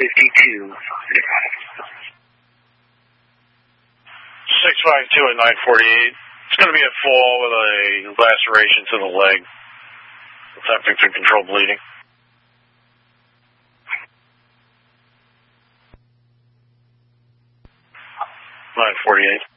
52. 652 at 948. It's going to be a fall with a laceration to the leg. Attempting to control bleeding. 948.